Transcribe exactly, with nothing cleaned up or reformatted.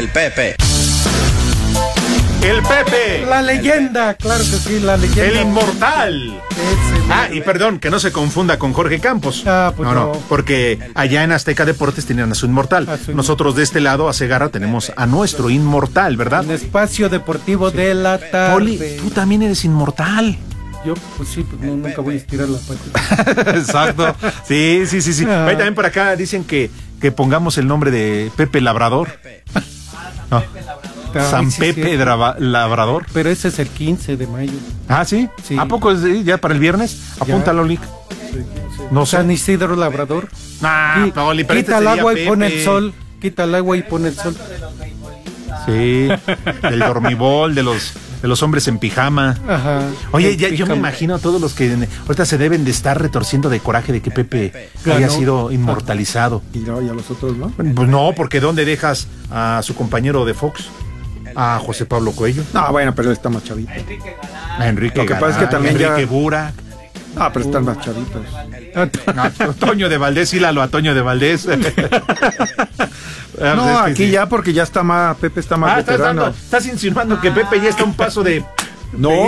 El Pepe. El Pepe. La leyenda, claro que sí, la leyenda. El inmortal. Ese, Ah, y perdón, que no se confunda con Jorge Campos. Ah, pues no, no, no. porque allá en Azteca Deportes tenían a su inmortal. A su Nosotros de este lado, a Segarra, tenemos a nuestro inmortal, ¿verdad? El espacio deportivo sí. de la tarde. Poli, tú también eres inmortal. Yo, pues sí, pues no, nunca voy a estirar la pata. Exacto. Sí, sí, sí, sí. Ah. Ahí también por acá dicen que, que pongamos el nombre de Pepe Labrador. No. Ay, San sí, Pepe sí. Drava- Labrador. Pero ese es el quince de mayo. Ah, ¿sí? Sí. ¿A poco es ya para el viernes? Apúntalo, Lick. Sí, sí. No sé. San Isidro Labrador. Ah, Qui- Poli, pero quita este el sería agua y Pepe. pone el sol. Quita el agua y pone el sol. Sí, del dormibol, de los de los hombres en pijama. Ajá. Oye, El ya, yo me pijama. imagino a todos los que ahorita se deben de estar retorciendo de coraje de que Pepe Ganó. haya sido inmortalizado. Y no, y a los otros, ¿no? Pues no, porque ¿dónde dejas a su compañero de Fox? A José Pablo Cuello. No, bueno, pero él está más chavito. A Enrique Lo que pasa es que Garay, también ya- Enrique Burak. Ah, pero están más chavitos. A Toño de Valdés, hílalo a Toño de Valdés. No, Es que aquí sí. ya porque ya está más, Pepe está más Ah, estás, veterano. dando- estás insinuando que Pepe ya está a un paso de... No,